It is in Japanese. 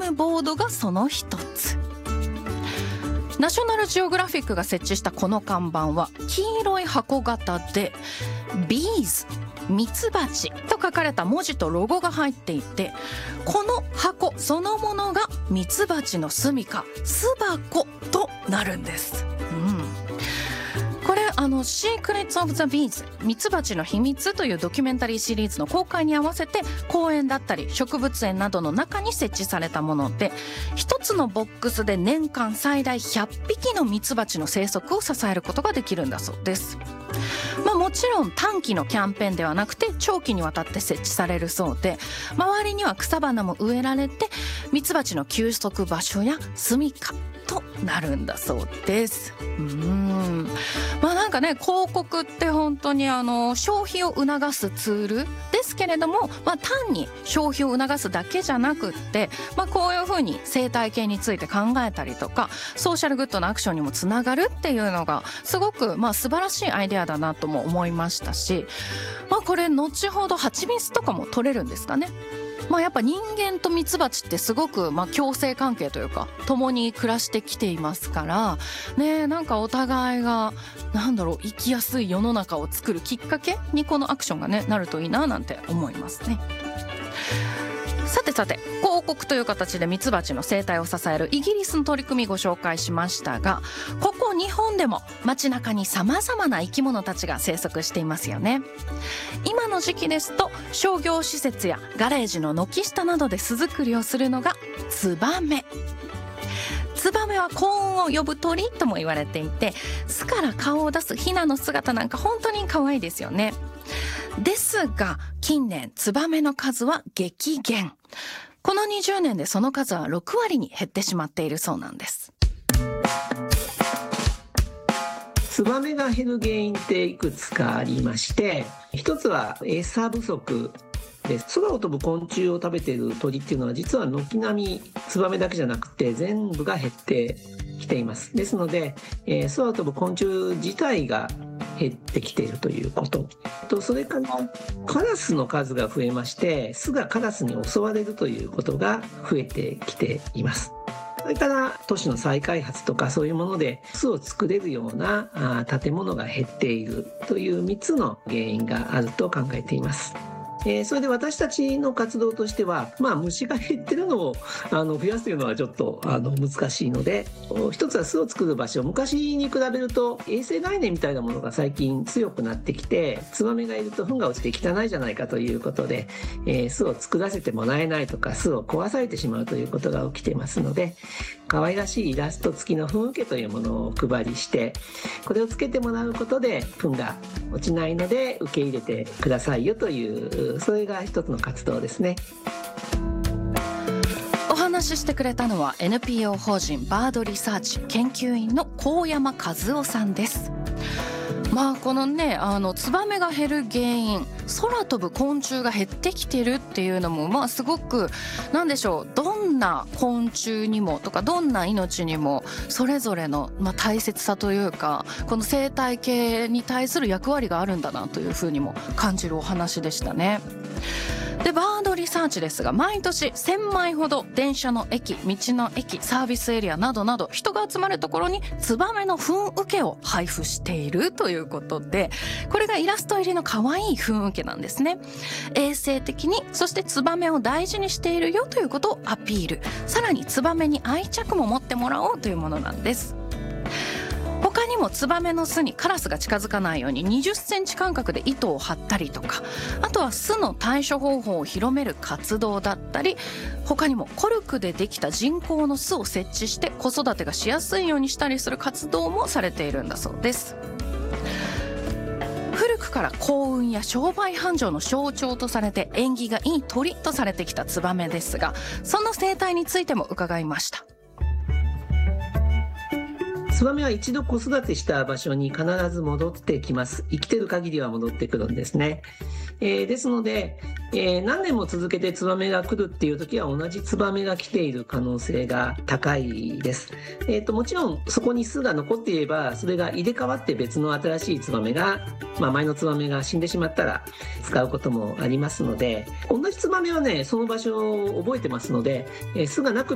ムボードがその一つ。ナショナルジオグラフィックが設置したこの看板は黄色い箱型でビーズ、ミツバチと書かれた文字とロゴが入っていて、この箱そのものがミツバチの住処、巣箱となるんです。これSecrets of the Bees ミツバチの秘密というドキュメンタリーシリーズの公開に合わせて公園だったり植物園などの中に設置されたもので、一つのボックスで年間最大100匹のミツバチの生息を支えることができるんだそうです。もちろん短期のキャンペーンではなくて長期にわたって設置されるそうで、周りには草花も植えられてミツバチの休息場所や住処となるんだそうです。なんかね、広告って本当に消費を促すツールですけれども、単に消費を促すだけじゃなくって、こういうふうに生態系について考えたりとかソーシャルグッドのアクションにもつながるっていうのがすごく素晴らしいアイデアだなとも思いましたし、これ後ほど蜂蜜とかも取れるんですかね。やっぱ人間とミツバチってすごく共生関係というか共に暮らしてきていますからね、なんかお互いが生きやすい世の中を作るきっかけにこのアクションがねなるといいななんて思いますね。さて広告という形でミツバチの生態を支えるイギリスの取り組みご紹介しましたが、ここ日本でも街中に様々な生き物たちが生息していますよね。今の時期ですと商業施設やガレージの軒下などで巣作りをするのがツバメ。ツバメは幸運を呼ぶ鳥とも言われていて、巣から顔を出すヒナの姿なんか本当に可愛いですよね。ですが近年ツバメの数は激減。この20年でその数は6割に減ってしまっているそうなんです。 ツバメが減る原因っていくつかありまして、一つは餌不足です。空を飛ぶ昆虫を食べている鳥っていうのは実は軒並みツバメだけじゃなくて全部が減ってきています。ですので、空を飛ぶ昆虫自体が減ってきているということと、それからカラスの数が増えまして、巣がカラスに襲われるということが増えてきています。それから都市の再開発とかそういうもので巣を作れるような建物が減っているという3つの原因があると考えています。それで私たちの活動としては、虫が減ってるのを増やすというのはちょっと難しいので、一つは巣を作る場所、昔に比べると衛生概念みたいなものが最近強くなってきて、ツバメがいると糞が落ちて汚いじゃないかということで、巣を作らせてもらえないとか巣を壊されてしまうということが起きていますので、可愛らしいイラスト付きの糞受けというものをお配りして、これをつけてもらうことで糞が落ちないので受け入れてくださいよという、それが一つの活動ですね。 お話ししてくれたのは NPO 法人バードリサーチ研究員の高山和夫さんです。このねツバメが減る原因、空飛ぶ昆虫が減ってきてるっていうのもすごくどんな昆虫にもとかどんな命にもそれぞれの大切さというか、この生態系に対する役割があるんだなというふうにも感じるお話でしたね。でバードリサーチですが、毎年1000枚ほど電車の駅、道の駅、サービスエリアなどなど人が集まるところにツバメの糞受けを配布しているということで、これがイラスト入りの可愛い糞受けなんですね。衛生的に、そしてツバメを大事にしているよということをアピール、さらにツバメに愛着も持ってもらおうというものなんです。他にもツバメの巣にカラスが近づかないように20センチ間隔で糸を張ったりとか、あとは巣の対処方法を広める活動だったり、他にもコルクでできた人工の巣を設置して子育てがしやすいようにしたりする活動もされているんだそうです。古くから幸運や商売繁盛の象徴とされて縁起がいい鳥とされてきたツバメですが、その生態についても伺いました。 ツバメは一度子育てした場所に必ず戻ってきます。生きてる限りは戻ってくるんですね。ですので、何年も続けてツバメが来るっていう時は同じツバメが来ている可能性が高いです。もちろんそこに巣が残っていればそれが入れ替わって別の新しいツバメが、前のツバメが死んでしまったら使うこともありますので、同じツバメはねその場所を覚えてますので、巣がなく